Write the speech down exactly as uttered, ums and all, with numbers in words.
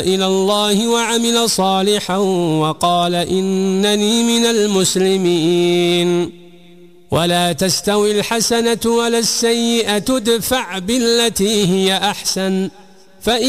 إلى الله وعمل صالحا وقال إنني من المسلمين. ولا تستوي الحسنة ولا السيئة ادفع بالتي هي أحسن فإن